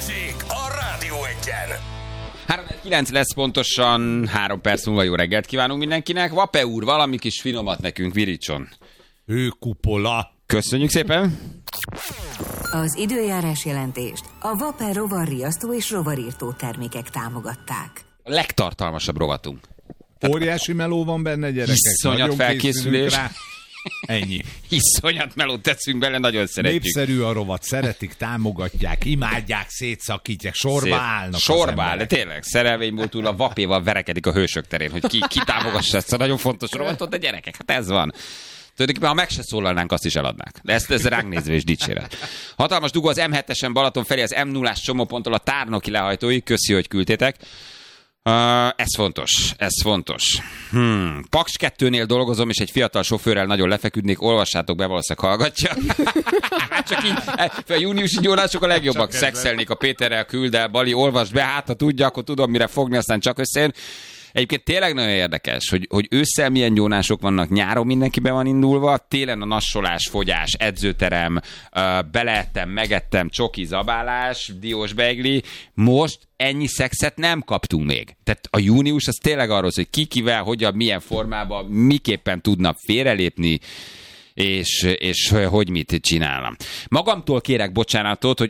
Balázsék a Rádió Egyen. 3-9 lesz pontosan, 3 perc múlva jó reggelt kívánunk mindenkinek. Vape úr, valami kis finomat nekünk virítson. Hőkupola. Köszönjük szépen. Az időjárás jelentést a Vape rovarriasztó és rovarírtó termékek támogatták. A legtartalmasabb rovatunk. Óriási meló van benne, gyerekek. Iszonyat Nagyon felkészülés. készülünk rá. Ennyi. Iszonyat melót teszünk bele, nagyon szeretjük. Népszerű a rovat, szeretik, támogatják, imádják, szétszakítják, sorba állnak. Sorba áll, de tényleg szerelvényből túl a Vapéval verekedik a hősök terén, hogy ki támogassa ezt a nagyon fontos rovatot, de gyerekek, hát ez van. Tulajdonképpen, ha meg se szólalnánk, azt is eladnák. De ez ránk nézve is dicséret. Hatalmas dugó az M7-esen Balaton felé, az M0-ás csomóponttól a Tárnoki lehajtóig. Köszi, hogy küldtétek. Ez fontos, ez fontos. Paks 2-nél dolgozom, és egy fiatal sofőrrel nagyon lefeküdnék, olvassátok be, valószínűleg hallgatja. Csak így, a júniusi gyónások a legjobbak. Szexelnék a Péterrel, küld el, Bali, olvasd be, hát ha tudja, akkor tudom, mire fogni, aztán csak összejön. Egyébként tényleg nagyon érdekes, hogy ősszel milyen gyónások vannak, nyáron mindenki be van indulva, télen a nassolás, fogyás, edzőterem, beleettem, megettem, csoki, zabálás, diós beigli. Most ennyi szexet nem kaptunk még. Tehát a június az tényleg arról, hogy ki kivel, hogyan, milyen formában, miképpen tudna félrelépni, és hogy mit csinálnom. Magamtól kérek bocsánatot, hogy